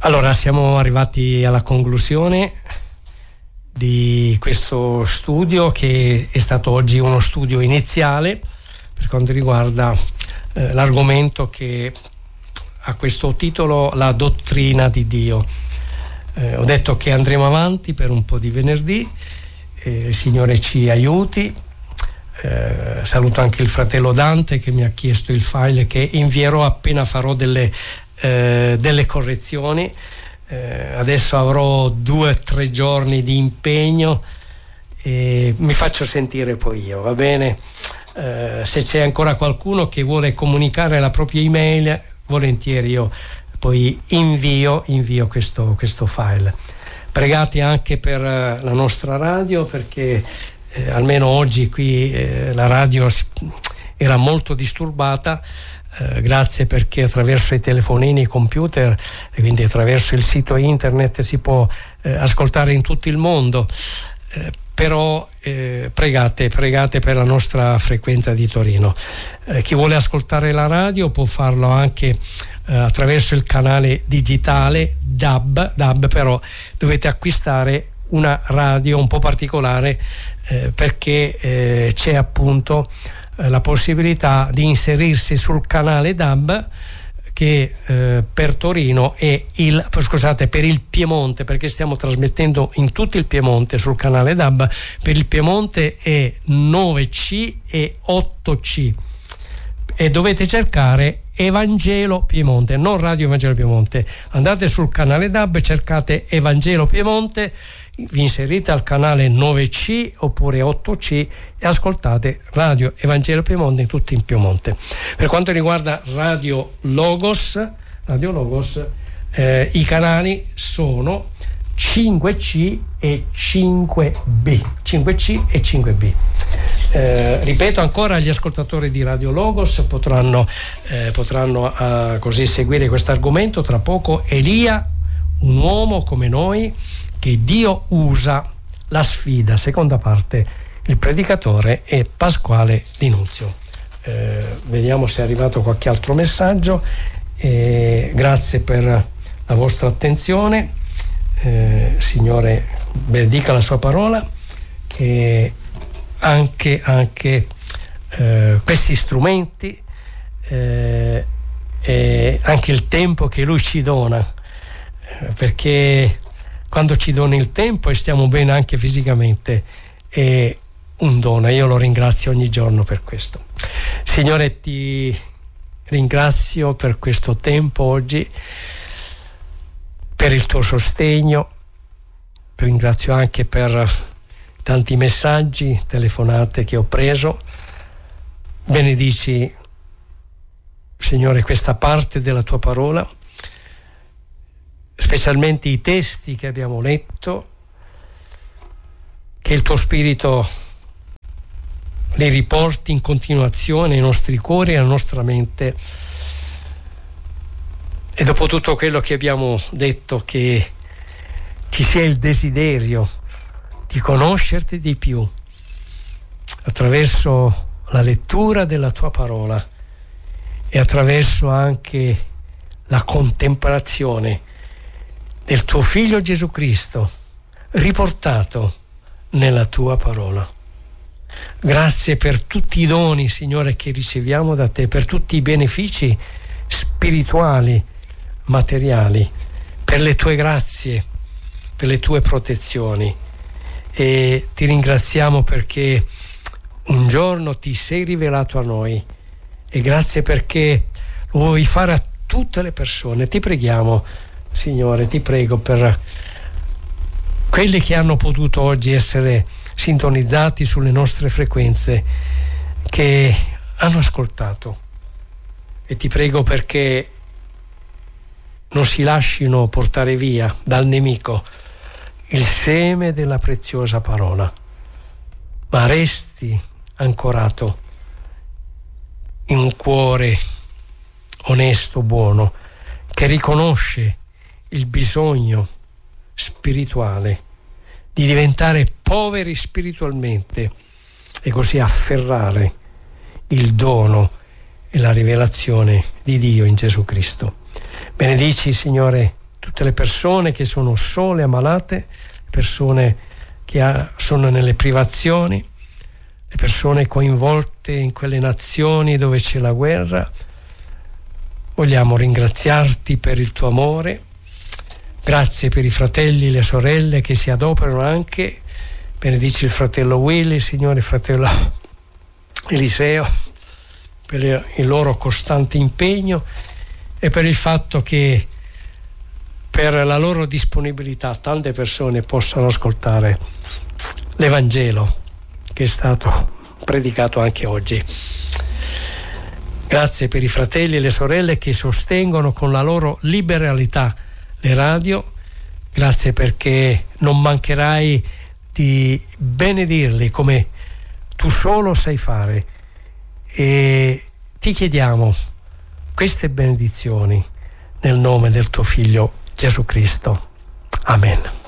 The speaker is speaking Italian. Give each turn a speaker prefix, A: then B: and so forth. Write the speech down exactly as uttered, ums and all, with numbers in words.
A: Allora, siamo arrivati alla conclusione di questo studio, che è stato oggi uno studio iniziale per quanto riguarda eh, l'argomento che ha questo titolo, la dottrina di Dio. Eh, ho detto che andremo avanti per un po' di venerdì, eh, il Signore ci aiuti. Eh, saluto anche il fratello Dante che mi ha chiesto il file che invierò appena farò delle, eh, delle correzioni. Eh, adesso avrò due o tre giorni di impegno e mi faccio sentire poi io, va bene? Eh, se c'è ancora qualcuno che vuole comunicare la propria email, volentieri io poi invio, invio questo, questo file. Pregate anche per la nostra radio, perché eh, almeno oggi qui eh, la radio era molto disturbata. Eh, grazie, perché attraverso i telefonini, i computer e quindi attraverso il sito internet si può eh, ascoltare in tutto il mondo, eh, però eh, pregate, pregate per la nostra frequenza di Torino. Eh, chi vuole ascoltare la radio può farlo anche eh, attraverso il canale digitale D A B, D A B, però dovete acquistare una radio un po' particolare eh, perché eh, c'è appunto la possibilità di inserirsi sul canale D A B che eh, per Torino è il scusate per il Piemonte, perché stiamo trasmettendo in tutto il Piemonte sul canale D A B. Per il Piemonte è nove C e otto C e dovete cercare Evangelo Piemonte, non Radio Evangelo Piemonte. Andate sul canale D A B, cercate Evangelo Piemonte, vi inserite al canale nove C oppure otto C e ascoltate Radio Evangelo Piemonte in tutto in Piemonte. Per quanto riguarda Radio Logos, Radio Logos eh, i canali sono cinque C e cinque B, cinque C e cinque B. Eh, ripeto ancora, gli ascoltatori di Radio Logos potranno, eh, potranno eh, così seguire questo argomento. Tra poco Elia, un uomo come noi che Dio usa, la sfida, seconda parte. Il predicatore è Pasquale Di Nunzio. Eh, vediamo se è arrivato qualche altro messaggio. Eh, grazie per la vostra attenzione. Eh, Signore benedica la sua parola, e anche, anche eh, questi strumenti eh, e anche il tempo che Lui ci dona, eh, perché quando ci dona il tempo e stiamo bene anche fisicamente è un dono. Io lo ringrazio ogni giorno per questo. Signore, ti ringrazio per questo tempo oggi, per il tuo sostegno. Ti ringrazio anche per tanti messaggi, telefonate che ho preso. Benedici, Signore, questa parte della tua parola, specialmente i testi che abbiamo letto, che il tuo Spirito li riporti in continuazione ai nostri cuori e alla nostra mente. E dopo tutto quello che abbiamo detto, che ci sia il desiderio di conoscerti di più attraverso la lettura della tua parola e attraverso anche la contemplazione del tuo Figlio Gesù Cristo riportato nella tua parola. Grazie per tutti i doni, Signore, che riceviamo da te, per tutti i benefici spirituali, materiali, per le tue grazie, per le tue protezioni. E ti ringraziamo perché un giorno ti sei rivelato a noi, e grazie perché lo vuoi fare a tutte le persone. Ti preghiamo, Signore, ti prego per quelli che hanno potuto oggi essere sintonizzati sulle nostre frequenze, che hanno ascoltato, e ti prego perché non si lascino portare via dal nemico il seme della preziosa parola, ma resti ancorato in un cuore onesto, buono, che riconosce il bisogno spirituale di diventare poveri spiritualmente e così afferrare il dono e la rivelazione di Dio in Gesù Cristo. Benedici, Signore, tutte le persone che sono sole, ammalate, persone che ha, sono nelle privazioni, le persone coinvolte in quelle nazioni dove c'è la guerra. Vogliamo ringraziarti per il tuo amore. Grazie per i fratelli e le sorelle che si adoperano anche. Benedici il fratello Willy, Signore, il fratello Eliseo, per il loro costante impegno e per il fatto che per la loro disponibilità tante persone possano ascoltare l'Evangelo che è stato predicato anche oggi. Grazie per i fratelli e le sorelle che sostengono con la loro liberalità le radio. Grazie perché non mancherai di benedirli come tu solo sai fare, e ti chiediamo queste benedizioni nel nome del tuo Figlio Gesù Cristo. Amen.